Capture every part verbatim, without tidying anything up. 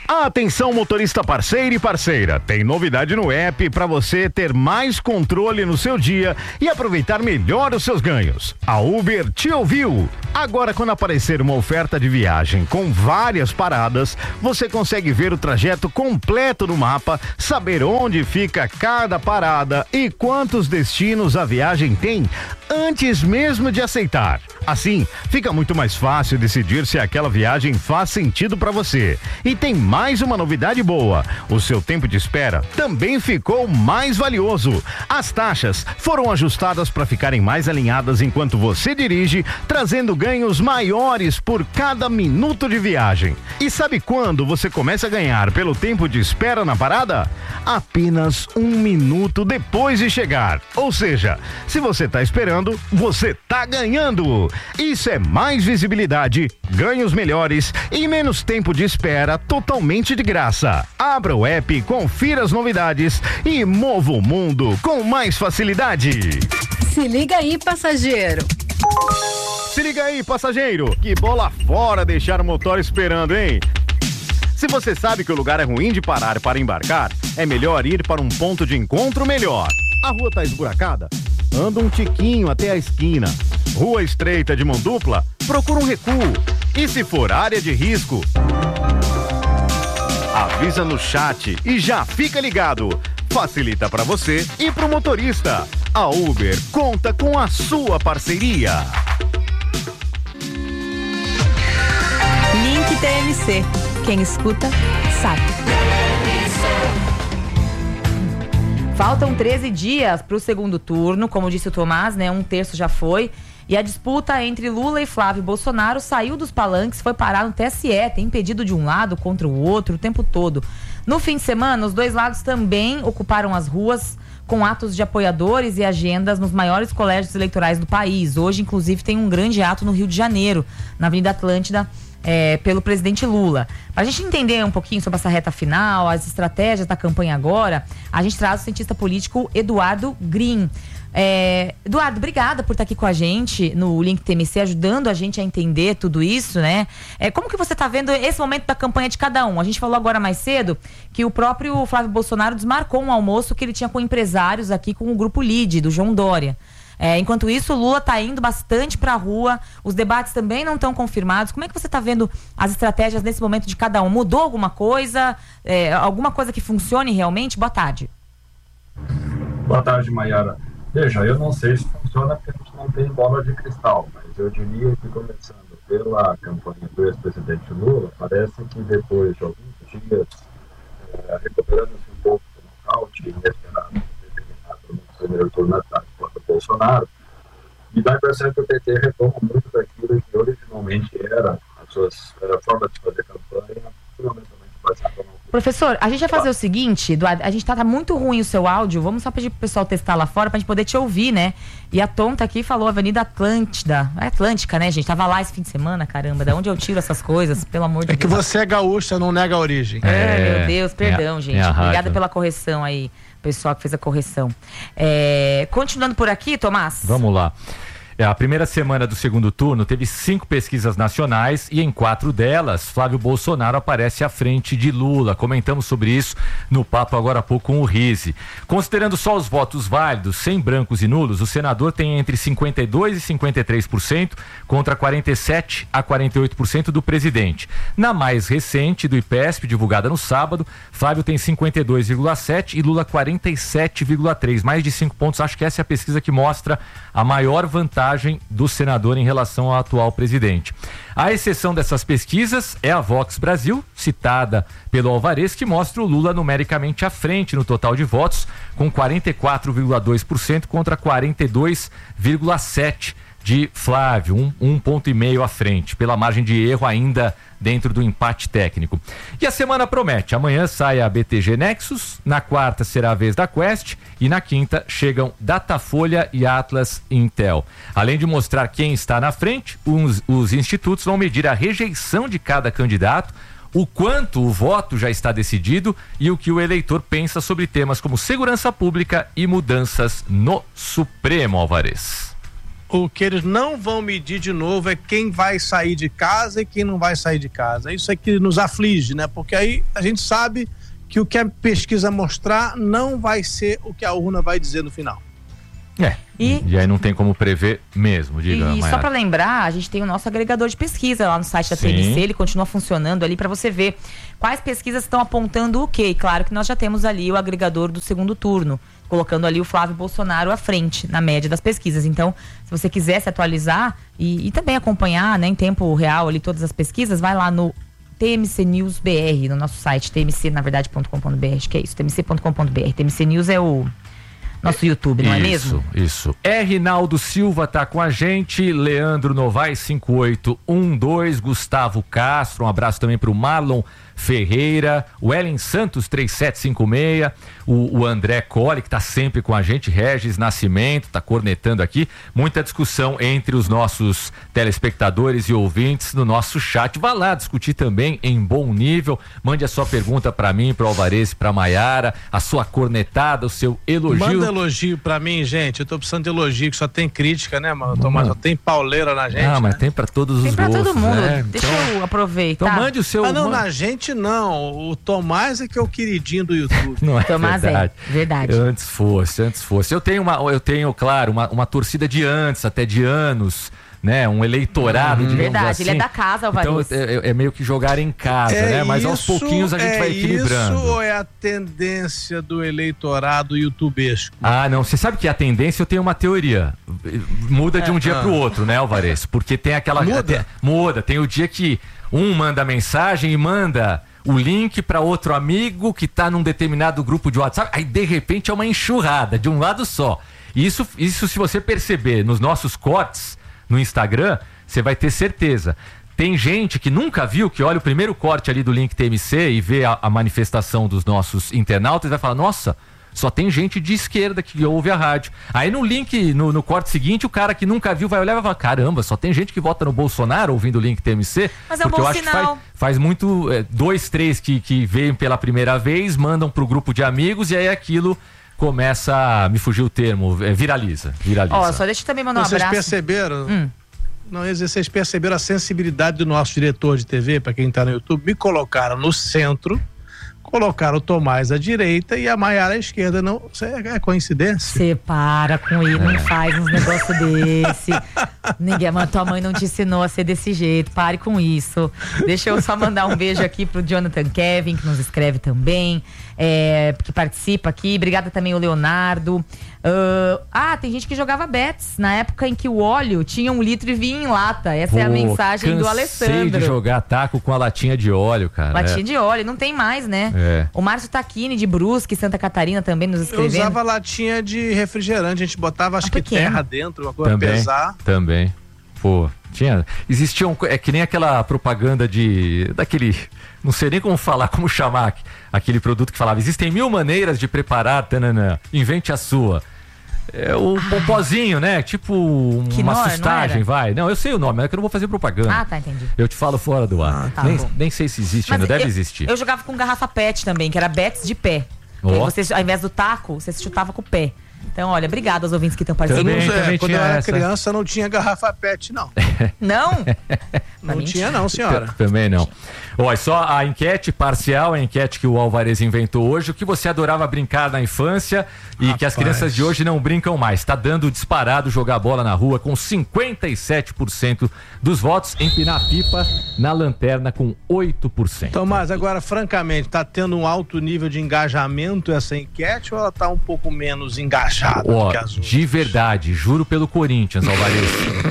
Atenção, motorista parceiro e parceira, tem novidade no app para você ter mais controle no seu dia e aproveitar melhor os seus ganhos. A Uber te ouviu. Agora, quando aparecer uma oferta de viagem com várias paradas, você consegue ver o trajeto completo no mapa, saber onde fica cada parada e quantos destinos a viagem tem antes mesmo de aceitar. Assim, fica muito mais fácil decidir se aquela viagem faz sentido para você. E tem mais uma novidade boa: o seu tempo de espera também ficou mais valioso. As taxas foram ajustadas para ficarem mais alinhadas enquanto você dirige, trazendo ganhos maiores por cada minuto de viagem. E sabe quando você começa a ganhar pelo tempo de espera na parada? Apenas um minuto depois de chegar. Ou seja, se você está esperando, você está ganhando. Isso é mais visibilidade, ganhos melhores e menos tempo de espera totalmente de graça. Abra o app, confira as novidades e mova o mundo com mais facilidade. Se liga aí, passageiro. Se liga aí, passageiro. Que bola fora deixar o motor esperando, hein? Se você sabe que o lugar é ruim de parar para embarcar, é melhor ir para um ponto de encontro melhor. A rua tá esburacada? Anda um tiquinho até a esquina. Rua estreita de mão dupla? Procura um recuo. E se for área de risco, avisa no chat e já fica ligado. Facilita para você e pro motorista. A Uber conta com a sua parceria. Link T M C. Quem escuta, sabe. Faltam treze dias para o segundo turno, como disse o Tomás, né? Um terço já foi. E a disputa entre Lula e Flávio Bolsonaro saiu dos palanques, foi parar no T S E, tem pedido de um lado contra o outro o tempo todo. No fim de semana, os dois lados também ocuparam as ruas com atos de apoiadores e agendas nos maiores colégios eleitorais do país. Hoje, inclusive, tem um grande ato no Rio de Janeiro, na Avenida Atlântida, É, pelo presidente Lula. Para a gente entender um pouquinho sobre essa reta final, as estratégias da campanha agora, a gente traz o cientista político Eduardo Green. É, Eduardo, obrigada por estar aqui com a gente no Link T M C, ajudando a gente a entender tudo isso, né? É, como que você está vendo esse momento da campanha de cada um? A gente falou agora mais cedo que o próprio Flávio Bolsonaro desmarcou um almoço que ele tinha com empresários aqui com o Grupo Lide, do João Dória. É, enquanto isso, o Lula está indo bastante para a rua, os debates também não estão confirmados. Como é que você está vendo as estratégias nesse momento de cada um? Mudou alguma coisa? É, alguma coisa que funcione realmente? Boa tarde. Boa tarde, Maiara. Veja, eu não sei se funciona porque a gente não tem bola de cristal, mas eu diria que, começando pela campanha do ex-presidente Lula, parece que depois de alguns dias, é, recuperando-se um pouco do nocaute inesperado determinado no primeiro turno atrás contra o Bolsonaro, e dá a impressão que o P T retoma muito daquilo que originalmente era as suas era a forma de fazer campanha, fundamentalmente baseada no... Professor, a gente vai fazer o seguinte, Eduardo, a gente tá, tá muito ruim o seu áudio, vamos só pedir pro pessoal testar lá fora pra gente poder te ouvir, né? E a Tom tá aqui e falou Avenida Atlântida, é Atlântica, né, gente? Tava lá esse fim de semana, caramba, da onde eu tiro essas coisas, pelo amor de é Deus. É que você é gaúcha, não nega a origem. É, é meu Deus, perdão, é, gente. é Obrigada pela correção aí, pessoal que fez a correção. É, continuando por aqui, Tomás. Vamos lá. A primeira semana do segundo turno teve cinco pesquisas nacionais e em quatro delas, Flávio Bolsonaro aparece à frente de Lula. Comentamos sobre isso no papo agora há pouco com o Rizzi. Considerando só os votos válidos, sem brancos e nulos, o senador tem entre cinquenta e dois por cento e cinquenta e três por cento contra quarenta e sete a quarenta e oito por cento do presidente. Na mais recente, do IPESP, divulgada no sábado, Flávio tem cinquenta e dois vírgula sete por cento e Lula quarenta e sete vírgula três por cento. Mais de cinco pontos. Acho que essa é a pesquisa que mostra a maior vantagem do senador em relação ao atual presidente. A exceção dessas pesquisas é a Vox Brasil, citada pelo Alvarez, que mostra o Lula numericamente à frente no total de votos, com quarenta e quatro vírgula dois por cento contra quarenta e dois vírgula sete por cento de Flávio, um, um ponto e meio à frente, pela margem de erro ainda dentro do empate técnico. E a semana promete, amanhã sai a B T G Nexus, na quarta será a vez da Quest e na quinta chegam Datafolha e Atlas Intel. Além de mostrar quem está na frente, os, os institutos vão medir a rejeição de cada candidato, o quanto o voto já está decidido e o que o eleitor pensa sobre temas como segurança pública e mudanças no Supremo, Alvarez. O que eles não vão medir de novo é quem vai sair de casa e quem não vai sair de casa. Isso é que nos aflige, né? Porque aí a gente sabe que o que a pesquisa mostrar não vai ser o que a urna vai dizer no final. É, e, e aí não tem como prever mesmo, diga, E Mayara. só para lembrar, a gente tem o nosso agregador de pesquisa lá no site da T M C, ele continua funcionando ali para você ver quais pesquisas estão apontando o quê. E claro que nós já temos ali o agregador do segundo turno, colocando ali o Flávio Bolsonaro à frente, na média das pesquisas. Então, se você quiser se atualizar e, e também acompanhar, né, em tempo real ali todas as pesquisas, vai lá no T M C News B R, no nosso site, t m c na verdade ponto com ponto b r, acho que é isso, t m c ponto com ponto b r. T M C News é o nosso YouTube, não é mesmo? Isso, isso. É, Rinaldo Silva tá com a gente, Leandro Novaes cinco oito um dois, Gustavo Castro, um abraço também pro Marlon Ferreira, o Ellen Santos três sete cinco seis, o, o André Colli, que tá sempre com a gente, Regis Nascimento, tá cornetando aqui, muita discussão entre os nossos telespectadores e ouvintes no nosso chat. Vá lá discutir também em bom nível, mande a sua pergunta para mim, pro Alvarez, pra Mayara, a sua cornetada, o seu elogio. Manda elogio pra mim, gente, eu tô precisando de elogio, que só tem crítica, né, mano? Tomás, só tem pauleira na gente. Ah, mas né? tem pra todos tem os pra gostos, todo mundo, né? deixa então, eu aproveitar. Então mande o seu... Ah, não, man... na gente não, o Tomás é que é o queridinho do YouTube. Não é Tomás verdade. é, verdade. Antes fosse, antes fosse. Eu tenho, uma, eu tenho claro, uma, uma torcida de antes, até de anos, né? Um eleitorado, Hum, digamos verdade, assim. ele é da casa, Alvarez. Então é, é meio que jogar em casa, É né? Mas isso, aos pouquinhos a gente é vai equilibrando. Isso ou é a tendência do eleitorado youtubesco? Ah, não. Você sabe que a tendência, eu tenho uma teoria. Muda de um É, dia ah. pro outro, né, Alvarez? Porque tem aquela... Muda? Tem, muda. Tem o dia que um manda mensagem e manda o link para outro amigo que tá num determinado grupo de WhatsApp. Aí, de repente, é uma enxurrada de um lado só. Isso, isso se você perceber nos nossos cortes no Instagram, você vai ter certeza. Tem gente que nunca viu, que olha o primeiro corte ali do link T M C e vê a, a manifestação dos nossos internautas e vai falar, nossa, só tem gente de esquerda que ouve a rádio. Aí no link, no, no corte seguinte, o cara que nunca viu vai olhar e vai falar, caramba, só tem gente que vota no Bolsonaro ouvindo o link T M C. Mas é um porque bom eu acho sinal. que faz, faz muito, é, dois, três que, que veem pela primeira vez, mandam pro grupo de amigos e aí aquilo começa, a, me fugiu o termo, é, viraliza, viraliza. Ó, só deixa eu também mandar um Vocês abraço. perceberam? Hum. Não, vocês perceberam a sensibilidade do nosso diretor de T V, para quem tá no YouTube? Me colocaram no centro, colocaram o Tomás à direita e a Mayara à esquerda. Não, isso é, é coincidência? Você para com ele, não faz uns negócios desse. Ninguém, mas tua mãe não te ensinou a ser desse jeito. Pare com isso. Deixa eu só mandar um beijo aqui pro Jonathan Kevin, que nos escreve também, é, que participa aqui. Obrigada também o Leonardo. Uh, ah, tem gente que jogava bets na época em que o óleo tinha um litro e vinha em lata. Essa Pô, é a mensagem do Alessandro. Cansei de jogar taco com a latinha de óleo, cara. Latinha é. de óleo, não tem mais, né? É. O Márcio Tacchini de Brusque, Santa Catarina, também nos Eu escrevendo. usava latinha de refrigerante, a gente botava acho Ah, que pequeno. terra dentro, uma coisa Também, pesar. também. Pô, tinha, existia um, é que nem aquela propaganda de, daquele, não sei nem como falar, como chamar, aquele produto que falava, existem mil maneiras de preparar, tanana, invente a sua. É o ah. popozinho, né? Tipo Quinor, uma não sustagem, era? vai. Não, eu sei o nome, é que eu não vou fazer propaganda. Ah, tá, entendi. Eu te falo fora do ar. Ah, tá nem, bom. nem sei se existe Mas ainda, deve eu, existir. Eu jogava com garrafa pet também, que era bets de pé. Ó. Que aí você, ao invés do taco, você chutava com o pé. Então, olha, obrigado aos ouvintes que estão participando. Também, Não sei, também quando tinha eu era essa. criança não tinha garrafa pet, não. Não? Não tinha não, senhora. Também não. Olha, só a enquete parcial, a enquete que o Alvarez inventou hoje, o que você adorava brincar na infância e Rapaz. que as crianças de hoje não brincam mais. Tá dando disparado jogar bola na rua com cinquenta e sete por cento dos votos, empinar pipa na lanterna com oito por cento. Tomás, agora, francamente, tá tendo um alto nível de engajamento essa enquete ou ela tá um pouco menos engajada Ó, do que as outras? de verdade, juro pelo Corinthians, Alvarez.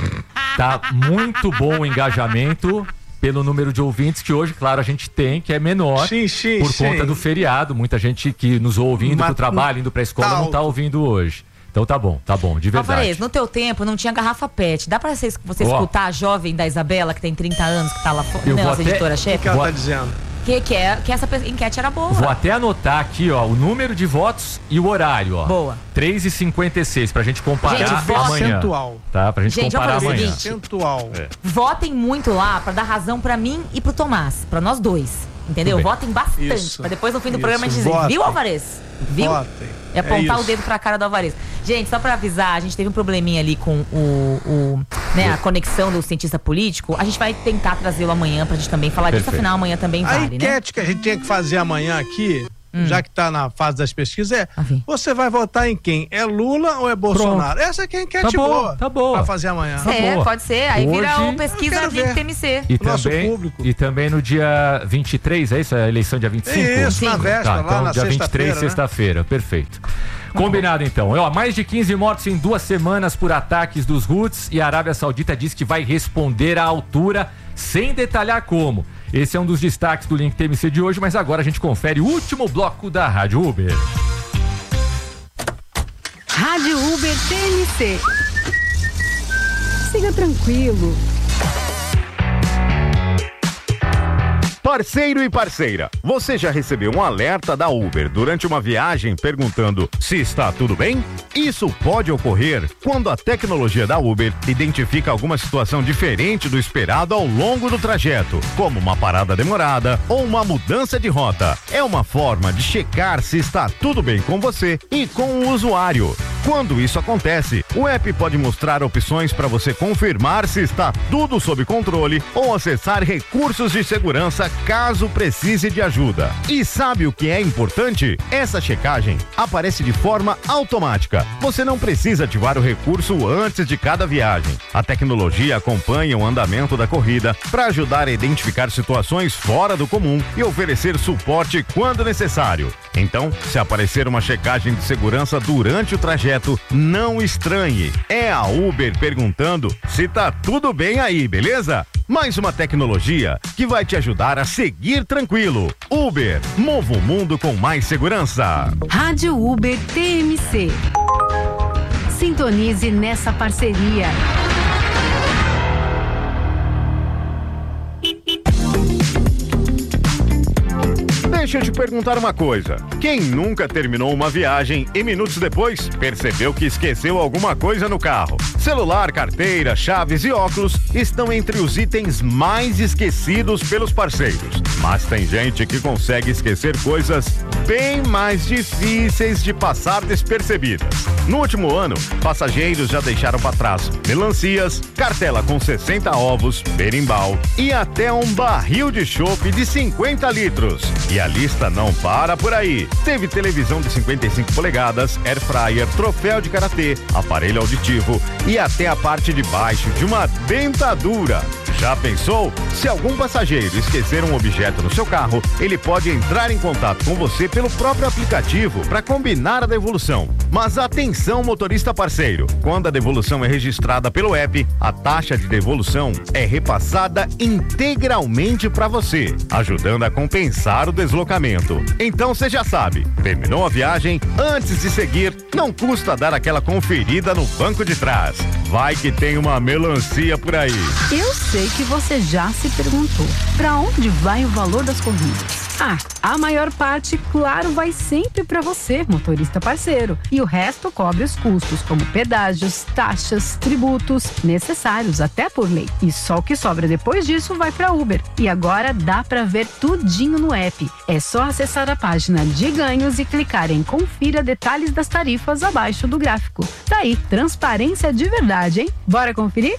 Tá muito bom o engajamento pelo número de ouvintes que hoje, claro, a gente tem, que é menor Sim, sim, por sim. conta do feriado. Muita gente que nos ouve indo Mas pro trabalho, indo pra escola, tá não tá alto. ouvindo hoje. Então tá bom, tá bom, de verdade. Alvarez, no teu tempo não tinha garrafa pet. Dá pra você, você Ó. escutar a jovem da Isabela, que tem trinta anos, que tá lá fora? Eu Não, vou nossa até- O editora-chefe. que ela Boa- tá dizendo? Que, que, é, que essa pe- enquete era boa. Vou até anotar aqui, ó, o número de votos e o horário, ó. Boa. três e cinquenta e seis, pra gente comparar Gente, vota- amanhã. Percentual. Tá, pra gente, Gente, comparar vamos fazer o amanhã. seguinte. Percentual. É. Votem muito lá pra dar razão pra mim e pro Tomás, pra nós dois. Entendeu? Votem bastante. Isso. Pra depois no fim do Isso. programa dizer, Votem. viu, Alvarez? Viu? Votem. E apontar É o dedo pra cara do Alvarez. Gente, só pra avisar, a gente teve um probleminha ali com o, o né, a conexão do cientista político. A gente vai tentar trazê-lo amanhã pra gente também falar Perfeito. disso, afinal amanhã também A vale, né? enquete que a gente tinha que fazer amanhã aqui, Hum. já que tá na fase das pesquisas, é: Enfim. você vai votar em quem? É Lula ou é Bolsonaro? Essa aqui é a enquete Tá boa, boa. tá boa. Pra fazer amanhã. Tá É, boa. pode ser. Aí vira Hoje- um pesquisa Eu quero de ver. T M C. E Nosso também, público. e também no dia vinte e três, é isso? É a eleição dia vinte e cinco? Isso, na Cinco. véspera, Tá, lá então na dia vinte e três, sexta-feira, né? sexta-feira, perfeito. Combinado então. Ó, mais de quinze mortos em duas semanas por ataques dos Houthis e a Arábia Saudita diz que vai responder à altura, sem detalhar como. Esse é um dos destaques do Link T M C de hoje, mas agora a gente confere o último bloco da Rádio Uber. Rádio Uber T M C. Siga tranquilo. Parceiro e parceira, você já recebeu um alerta da Uber durante uma viagem perguntando se está tudo bem? Isso pode ocorrer quando a tecnologia da Uber identifica alguma situação diferente do esperado ao longo do trajeto, como uma parada demorada ou uma mudança de rota. É uma forma de checar se está tudo bem com você e com o usuário. Quando isso acontece, o app pode mostrar opções para você confirmar se está tudo sob controle ou acessar recursos de segurança caso precise de ajuda. E sabe o que é importante? Essa checagem aparece de forma automática. Você não precisa ativar o recurso antes de cada viagem. A tecnologia acompanha o andamento da corrida para ajudar a identificar situações fora do comum e oferecer suporte quando necessário. Então, se aparecer uma checagem de segurança durante o trajeto, não estranhe. É a Uber perguntando se tá tudo bem aí, beleza? Mais uma tecnologia que vai te ajudar a seguir tranquilo. Uber, mova o mundo com mais segurança. Rádio Uber T M C. Sintonize nessa parceria. Deixa eu te perguntar uma coisa. Quem nunca terminou uma viagem e minutos depois percebeu que esqueceu alguma coisa no carro? Celular, carteira, chaves e óculos estão entre os itens mais esquecidos pelos parceiros. Mas tem gente que consegue esquecer coisas bem mais difíceis de passar despercebidas. No último ano, passageiros já deixaram para trás melancias, cartela com sessenta ovos, berimbau e até um barril de chopp de cinquenta litros. E a lista não para por aí. Teve televisão de cinquenta e cinco polegadas, air fryer, troféu de karatê, aparelho auditivo e até a parte de baixo de uma dentadura. Já pensou? Se algum passageiro esquecer um objeto no seu carro, ele pode entrar em contato com você pelo próprio aplicativo para combinar a devolução. Mas atenção, motorista parceiro! Quando a devolução é registrada pelo app, a taxa de devolução é repassada integralmente para você, ajudando a compensar o deslocamento. Então você já sabe, terminou a viagem? Antes de seguir, não custa dar aquela conferida no banco de trás. Vai que tem uma melancia por aí. Eu sei que você já se perguntou, para onde vai o valor das corridas? Ah, a maior parte, claro, vai sempre para você, motorista parceiro. E o resto cobre os custos, como pedágios, taxas, tributos, necessários até por lei. E só o que sobra depois disso vai para Uber. E agora dá para ver tudinho no app. É só acessar a página de ganhos e clicar em confira detalhes das tarifas abaixo do gráfico. Tá aí, transparência de verdade, hein? Bora conferir?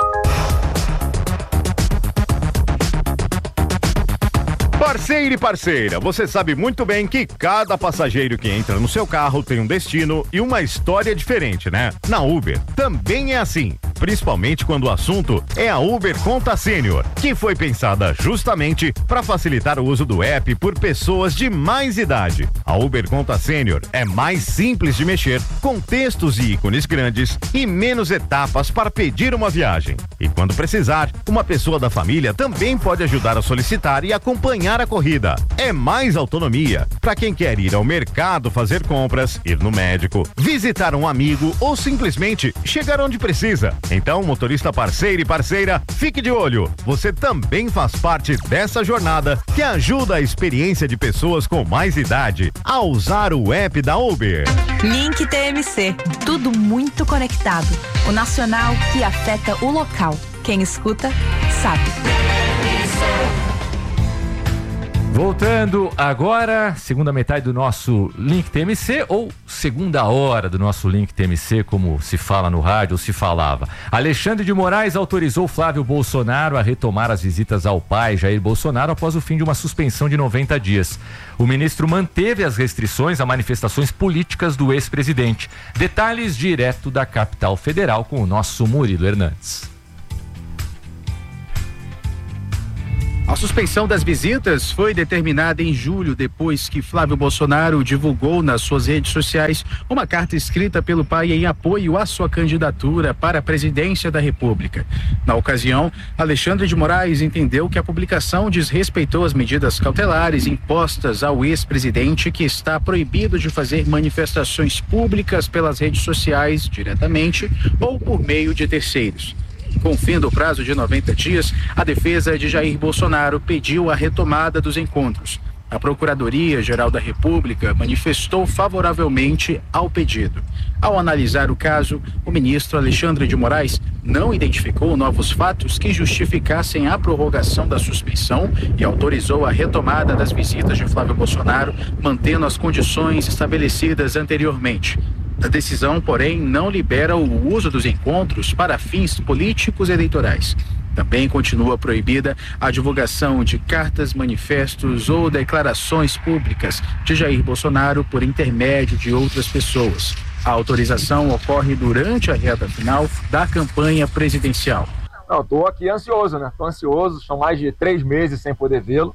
Parceiro e parceira, você sabe muito bem que cada passageiro que entra no seu carro tem um destino e uma história diferente, né? Na Uber também é assim, principalmente quando o assunto é a Uber Conta Sênior, que foi pensada justamente para facilitar o uso do app por pessoas de mais idade. A Uber Conta Sênior é mais simples de mexer, com textos e ícones grandes e menos etapas para pedir uma viagem. E quando precisar, uma pessoa da família também pode ajudar a solicitar e acompanhar a corrida. É mais autonomia para quem quer ir ao mercado fazer compras, ir no médico, visitar um amigo ou simplesmente chegar onde precisa. Então, motorista parceiro e parceira, fique de olho. Você também faz parte dessa jornada que ajuda a experiência de pessoas com mais idade a usar o app da Uber. Link T M C, tudo muito conectado. O nacional que afeta o local. Quem escuta, sabe. Voltando agora, segunda metade do nosso Link T M C, ou segunda hora do nosso Link T M C, como se fala no rádio ou se falava. Alexandre de Moraes autorizou Flávio Bolsonaro a retomar as visitas ao pai Jair Bolsonaro após o fim de uma suspensão de noventa dias. O ministro manteve as restrições a manifestações políticas do ex-presidente. Detalhes direto da capital federal com o nosso Murilo Hernandes. A suspensão das visitas foi determinada em julho, depois que Flávio Bolsonaro divulgou nas suas redes sociais uma carta escrita pelo pai em apoio à sua candidatura para a presidência da República. Na ocasião, Alexandre de Moraes entendeu que a publicação desrespeitou as medidas cautelares impostas ao ex-presidente, que está proibido de fazer manifestações públicas pelas redes sociais diretamente ou por meio de terceiros. Com o fim do prazo de noventa dias, a defesa de Jair Bolsonaro pediu a retomada dos encontros. A Procuradoria-Geral da República manifestou favoravelmente ao pedido. Ao analisar o caso, o ministro Alexandre de Moraes não identificou novos fatos que justificassem a prorrogação da suspensão e autorizou a retomada das visitas de Flávio Bolsonaro, mantendo as condições estabelecidas anteriormente. A decisão, porém, não libera o uso dos encontros para fins políticos e eleitorais. Também continua proibida a divulgação de cartas, manifestos ou declarações públicas de Jair Bolsonaro por intermédio de outras pessoas. A autorização ocorre durante a reta final da campanha presidencial. Não, estou aqui ansioso, né? Estou ansioso, são mais de três meses sem poder vê-lo,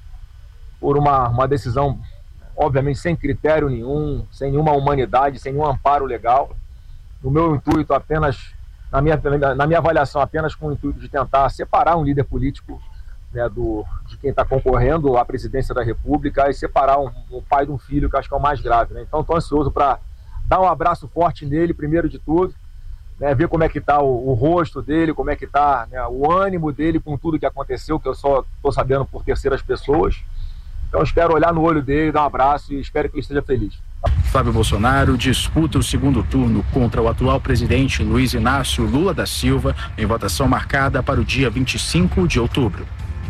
por uma, uma decisão, obviamente, sem critério nenhum, sem nenhuma humanidade, sem nenhum amparo legal. No meu intuito, apenas, na minha, na minha avaliação, apenas com o intuito de tentar separar um líder político, né, do, de quem está concorrendo à presidência da República, e separar um, um pai de um filho, que acho que é o mais grave, né? Então, estou ansioso para dar um abraço forte nele, primeiro de tudo, né, ver como é que está o, o rosto dele, como é que está, né, o ânimo dele com tudo que aconteceu, que eu só estou sabendo por terceiras pessoas. Então espero olhar no olho dele, dar um abraço e espero que ele esteja feliz. Flávio Bolsonaro disputa o segundo turno contra o atual presidente Luiz Inácio Lula da Silva, em votação marcada para o dia vinte e cinco de outubro.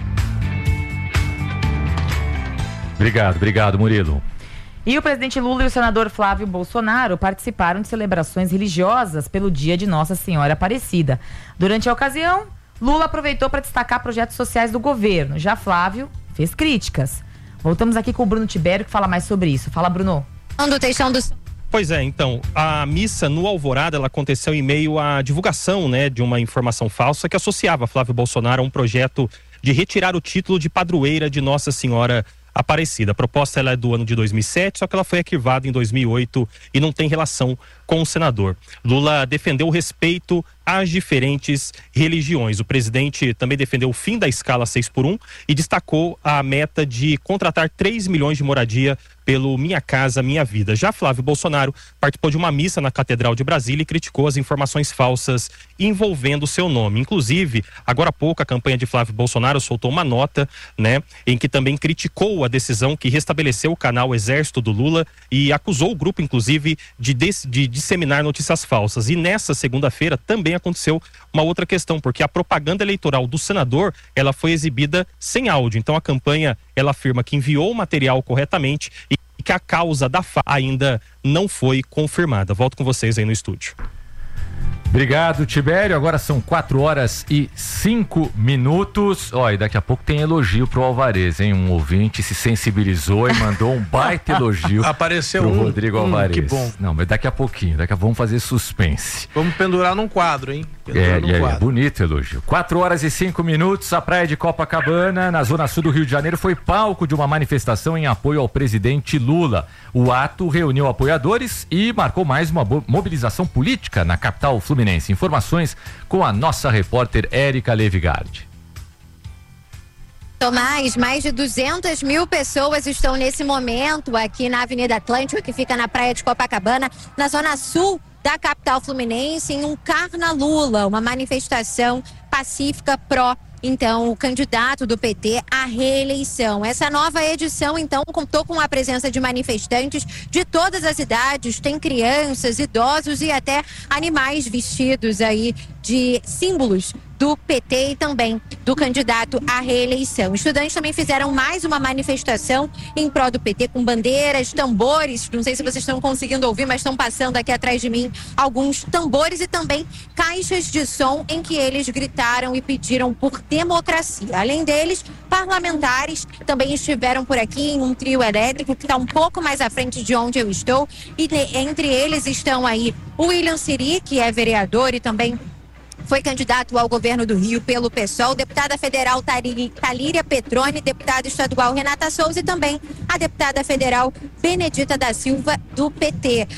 Obrigado, obrigado, Murilo. E o presidente Lula e o senador Flávio Bolsonaro participaram de celebrações religiosas pelo dia de Nossa Senhora Aparecida. Durante a ocasião, Lula aproveitou para destacar projetos sociais do governo. Já Flávio fez críticas. Voltamos aqui com o Bruno Tibério, que fala mais sobre isso. Fala, Bruno. Pois é, então, a missa no Alvorada, ela aconteceu em meio à divulgação, né, de uma informação falsa que associava Flávio Bolsonaro a um projeto de retirar o título de padroeira de Nossa Senhora Aparecida. A proposta ela é do ano de dois mil e sete, só que ela foi arquivada em dois mil e oito e não tem relação com o senador. Lula defendeu o respeito às diferentes religiões. O presidente também defendeu o fim da escala seis por um e destacou a meta de contratar três milhões de moradia pelo Minha Casa Minha Vida. Já Flávio Bolsonaro participou de uma missa na Catedral de Brasília e criticou as informações falsas envolvendo seu nome. Inclusive, agora há pouco, a campanha de Flávio Bolsonaro soltou uma nota, né, em que também criticou a decisão que restabeleceu o canal Exército do Lula e acusou o grupo, inclusive, de, des, de disseminar notícias falsas. E nessa segunda-feira também aconteceu uma outra questão, porque a propaganda eleitoral do senador, ela foi exibida sem áudio. Então a campanha, ela afirma que enviou o material corretamente e que a causa da F A ainda não foi confirmada. Volto com vocês aí no estúdio. Obrigado, Tibério. Agora são quatro horas e cinco minutos. Ó, e daqui a pouco tem elogio pro Alvarez, hein? Um ouvinte se sensibilizou e mandou um baita elogio. Apareceu pro um, Rodrigo hum, Alvarez. que bom. Não, mas daqui a pouquinho, daqui a pouco vamos fazer suspense. Vamos pendurar num quadro, hein? Pendurar É, num é, quadro. é bonito elogio. quatro horas e cinco minutos, a praia de Copacabana, na zona sul do Rio de Janeiro, foi palco de uma manifestação em apoio ao presidente Lula. O ato reuniu apoiadores e marcou mais uma mobilização política na capital fluminense. Informações com a nossa repórter Érica Levigardi. Tomás, mais de duzentas mil pessoas estão nesse momento aqui na Avenida Atlântica, que fica na praia de Copacabana, na zona sul da capital fluminense, em um Carna Lula, uma manifestação pacífica pró, então, o candidato do P T à reeleição. Essa nova edição, então, contou com a presença de manifestantes de todas as idades, tem crianças, idosos e até animais vestidos aí de símbolos do P T e também do candidato à reeleição. Estudantes também fizeram mais uma manifestação em prol do P T com bandeiras, tambores, não sei se vocês estão conseguindo ouvir, mas estão passando aqui atrás de mim alguns tambores e também caixas de som em que eles gritaram e pediram por democracia. Além deles, parlamentares também estiveram por aqui em um trio elétrico que está um pouco mais à frente de onde eu estou e de, entre eles estão aí o William Siri, que é vereador e também foi candidato ao governo do Rio pelo PSOL, deputada federal Talíria Petroni, deputada estadual Renata Souza e também a deputada federal Benedita da Silva, do P T.